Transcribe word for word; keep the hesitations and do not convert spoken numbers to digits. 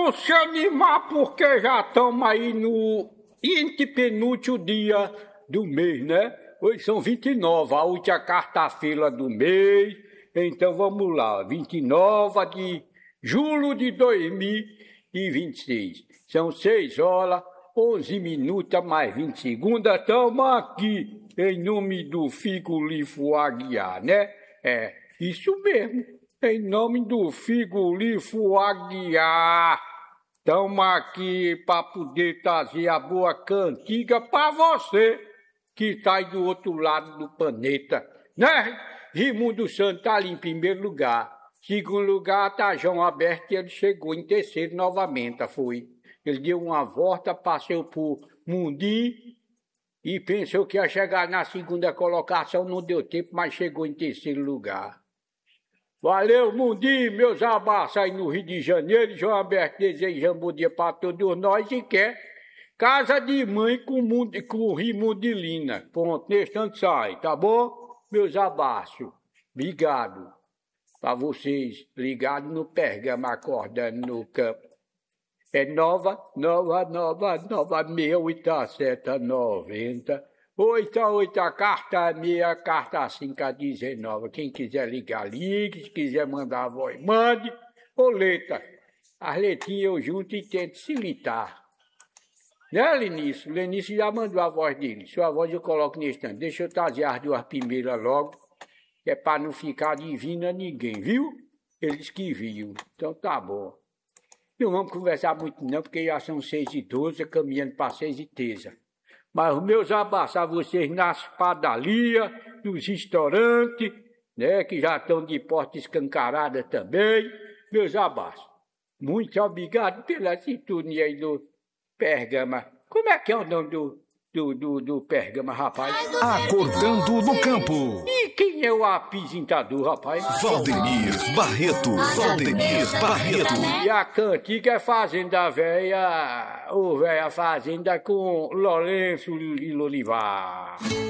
vamos se animar porque já estamos aí no antepenúltimo dia do mês, né? Hoje são vinte e nove, a última quarta-feira do mês. Então vamos lá, vinte e nove de julho de dois mil e vinte e seis. São seis horas, onze minutos, mais vinte segundos. Estamos aqui em nome do Figo Lifo Aguiar, né? É, isso mesmo, em nome do Figo Lifo Aguiar. Estamos aqui para poder trazer a boa cantiga para você que está aí do outro lado do planeta, né? Raimundo Santos está ali em primeiro lugar. Segundo lugar, está João Alberto e ele chegou em terceiro novamente, foi. Ele deu uma volta, passou por Mundi e pensou que ia chegar na segunda colocação, não deu tempo, mas chegou em terceiro lugar. Valeu, Mundi, meus abraços aí no Rio de Janeiro. João Alberto desejando bom dia para todos nós e quer casa de mãe com, mundo, com Rimundilina. Pronto, nesse tanto sai, tá bom? Meus abraços. Obrigado. Para vocês ligados no Pergamo, acordando no campo. É nova, nova, nova, nova, meia, oito, sete, noventa. Oito, oito, a carta meia, carta cinco, a dezenove. Quem quiser ligar, ligue. Se quiser mandar a voz, mande. Ô, letra, as letrinhas eu junto e tento se imitar. Né, Lenício? Lenício já mandou a voz dele. Sua voz eu coloco nesse tanto. Deixa eu trazer as duas primeiras logo, que é para não ficar divina ninguém, viu? Eles que viram. Então tá bom. Não vamos conversar muito não, porque já são seis e doze, caminhando para seis e treze. Mas os meus abraços a vocês nas padarias, nos restaurantes, né, que já estão de porta escancarada também. Meus abraços. Muito obrigado pela sintonia aí do Pergama. Como é que é o nome do, do, do, do Pergama, rapaz? Acordando no Campo. E quem é o apresentador, rapaz? Valdemir Barreto. Valdemir Barreto. E a cantiga é Fazenda Véia, ou Véia Fazenda com Lourenço e Lolivar.